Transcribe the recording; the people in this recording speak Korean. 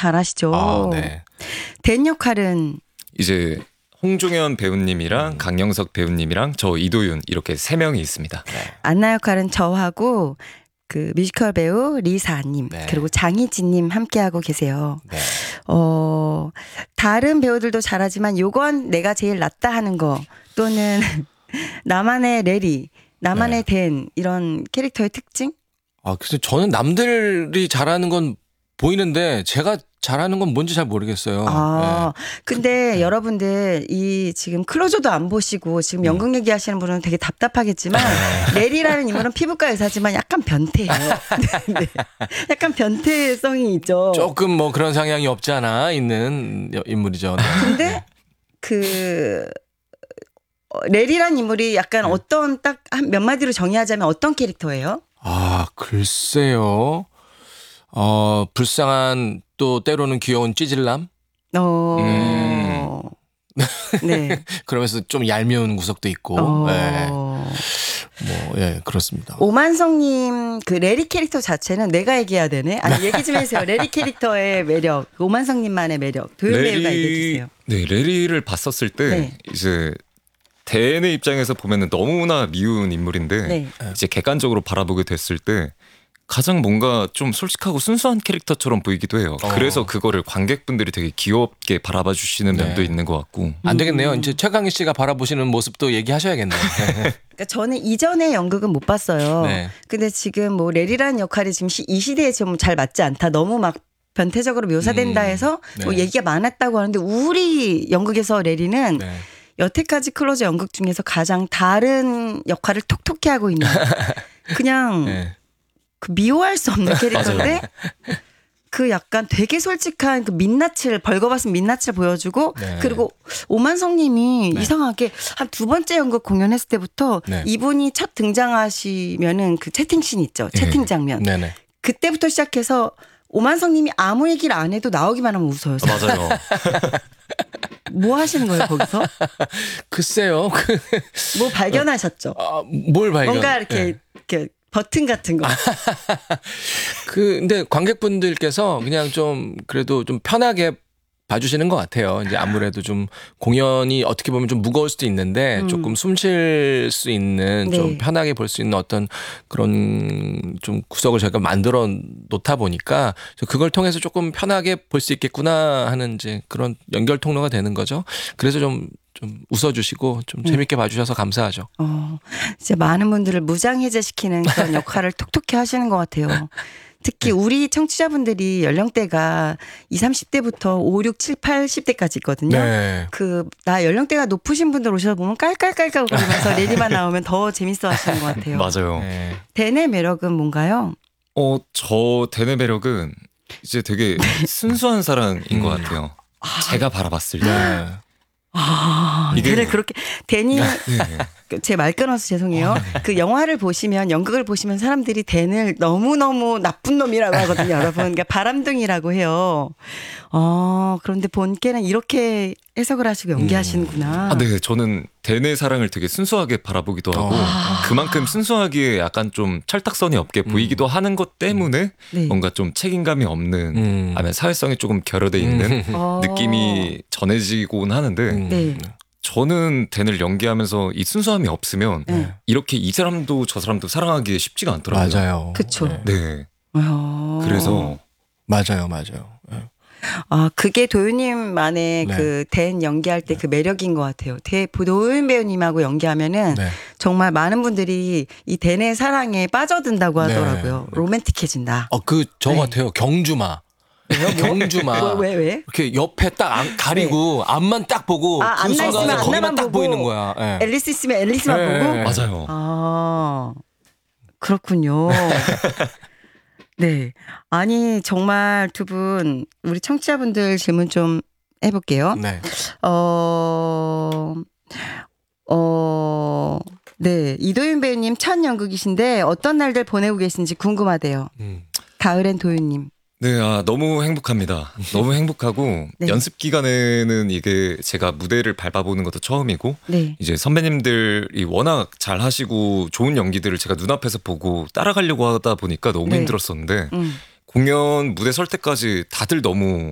잘하시죠. 네. 댄 역할은 이제 홍종현 배우님이랑 강영석 배우님이랑 저 이도윤 이렇게 3명이 있습니다. 안나 역할은 저하고 그 뮤지컬 배우 리사님 네. 그리고 장희진님 함께하고 계세요. 네. 다른 배우들도 잘하지만 요건 내가 제일 낫다 하는 거 또는 나만의 레리, 나만의 댄 이런 캐릭터의 특징? 그래서 저는 남들이 잘하는 건 보이는데 제가 잘하는 건 뭔지 잘 모르겠어요. 근데 여러분들 이 지금 클로저도 안 보시고 지금 연극 얘기하시는 분은 되게 답답하겠지만 레리라는 인물은 피부과 의사지만 약간 변태예요. 네. 약간 변태성이 있죠. 조금 뭐 그런 성향이 없지 않아 있는 인물이죠. 네. 근데 그 레리라는 인물이 약간 어떤 딱 몇 마디로 정의하자면 어떤 캐릭터예요? 글쎄요. 불쌍한 또 때로는 귀여운 찌질남? 네. 그러면서 좀 얄미운 구석도 있고. 네. 그렇습니다. 오만성님 그 레리 캐릭터 자체는 내가 얘기해야 되네. 아니 얘기 좀 해주세요. 레리 캐릭터의 매력, 오만성님만의 매력. 도윤 배우가 얘기해 주세요. 네, 레리를 봤었을 때 이제 댄의 입장에서 보면은 너무나 미운 인물인데 이제 객관적으로 바라보게 됐을 때 가장 뭔가 좀 솔직하고 순수한 캐릭터처럼 보이기도 해요. 그래서 그거를 관객분들이 되게 귀엽게 바라봐 주시는 면도 있는 것 같고. 안 되겠네요. 이제 최강희 씨가 바라보시는 모습도 얘기하셔야겠네요. 그러니까 저는 이전의 연극은 못 봤어요. 근데 지금 뭐 레리라는 역할이 지금 이 시대에 좀 잘 맞지 않다. 너무 막 변태적으로 묘사된다 해서 뭐 얘기가 많았다고 하는데 우리 연극에서 레리는 여태까지 클로저 연극 중에서 가장 다른 역할을 톡톡히 하고 있는 그냥 그 미워할 수 없는 캐릭터인데 그 약간 되게 솔직한 그 민낯을 벌거벗은 민낯을 보여주고 그리고 오만성님이 이상하게 한 두 번째 연극 공연했을 때부터 이분이 첫 등장하시면은 그 채팅씬 있죠. 채팅 장면. 그때부터 시작해서 오만성님이 아무 얘기를 안 해도 나오기만 하면 웃어요. 맞아요. 뭐 하시는 거예요 거기서? 글쎄요. 뭐 발견하셨죠? 뭘 발견? 뭔가 이렇게 버튼 같은 거. 근데 관객분들께서 그냥 좀 그래도 좀 편하게 봐주시는 것 같아요. 이제 아무래도 좀 공연이 어떻게 보면 좀 무거울 수도 있는데 조금 숨 쉴 수 있는 좀 편하게 볼 수 있는 어떤 그런 좀 구석을 저희가 만들어 놓다 보니까 그걸 통해서 조금 편하게 볼 수 있겠구나 하는 이제 그런 연결 통로가 되는 거죠. 그래서 좀 웃어주시고 좀 재밌게 봐주셔서 감사하죠. 이제 많은 분들을 무장해제시키는 그런 역할을 톡톡히 하시는 것 같아요. 특히 우리 청취자분들이 연령대가 20, 30대부터 5, 6, 7, 80대까지 있거든요. 나 연령대가 높으신 분들 오셔서 보면 깔깔깔깔 거리면서 레리만 나오면 더 재밌어 하시는 것 같아요. 맞아요. 댄의 매력은 뭔가요? 저 댄의 매력은 이제 되게 순수한 사랑인 것 같아요. 제가 바라봤을 때. 댄을 그렇게 댄이 제 말 끊어서 죄송해요. 그 영화를 보시면 연극을 보시면 사람들이 댄을 너무너무 나쁜 놈이라고 하거든요, 여러분. 그러니까 바람둥이라고 해요. 그런데 본께는 이렇게 해석을 하시고 연기하시는구나. 네, 저는 댄의 사랑을 되게 순수하게 바라보기도 하고 그만큼 순수하기에 약간 좀 철딱선이 없게 보이기도 하는 것 때문에 뭔가 좀 책임감이 없는 아니면 사회성이 조금 결여돼 있는 느낌이 전해지곤 하는데 저는 댄을 연기하면서 이 순수함이 없으면 이렇게 이 사람도 저 사람도 사랑하기 쉽지가 않더라고요. 맞아요. 그렇죠. 네. 그래서 맞아요. 그게 도윤님만의 그 댄 연기할 때 그 매력인 것 같아요. 도윤 배우님하고 연기하면은 정말 많은 분들이 이 댄의 사랑에 빠져든다고 하더라고요. 로맨틱해진다. 저 같아요. 경주마. 경주마. 왜? 이렇게 옆에 딱 가리고 앞만 딱 보고 그 순간에 거기만 딱 보이는 거야. 앨리스 있으면 앨리스만 보고. 맞아요. 그렇군요. 네. 아니 정말 두 분 우리 청취자분들 질문 좀 해볼게요. 네. 이도윤 배우님 첫 연극이신데 어떤 날들 보내고 계신지 궁금하대요. 가을엔 도윤님. 네, 너무 행복합니다. 너무 행복하고 연습 기간에는 이게 제가 무대를 밟아보는 것도 처음이고 이제 선배님들이 워낙 잘 하시고 좋은 연기들을 제가 눈앞에서 보고 따라가려고 하다 보니까 너무 힘들었었는데 공연 무대 설 때까지 다들 너무